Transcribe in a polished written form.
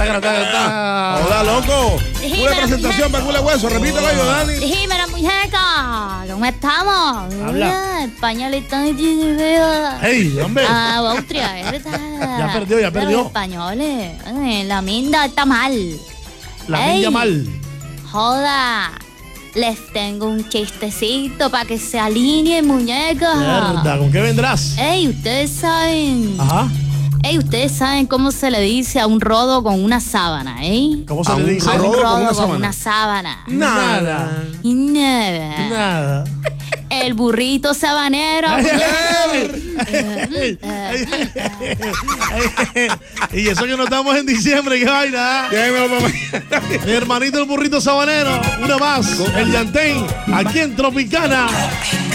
Hola, loco. Una presentación para Cule Hueso. Repítelo yo, Dani. Dímelo, muñeca. ¿Cómo estamos? Habla. Españolito. Hey, hombre. Bautria, ¿verdad? Ya perdió. Los españoles. La minda está mal. La minda mal. Joda. Les tengo un chistecito para que se alineen, muñeca. Mierda, ¿con qué vendrás? Ey, ustedes saben. Ajá. Ey, ustedes saben cómo se le dice a un rodo con una sábana, ¿Cómo se le dice? A un rodo rodo con una sábana. Nada. Nada. El burrito sabanero. Y eso que no estamos en diciembre, qué vaina. Mi hermanito el burrito sabanero. Una más. El Yantén. Aquí en Tropicana.